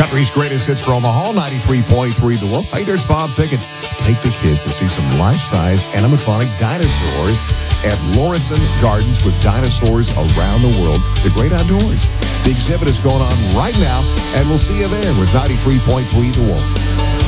Country's greatest hits for Omaha, 93.3 The Wolf. Hey, there's Bob Pickett. Take the kids to see some life-size animatronic dinosaurs at Lawrence Gardens with dinosaurs around the world. The great outdoors. The exhibit is going on right now, and we'll see you there with 93.3 The Wolf.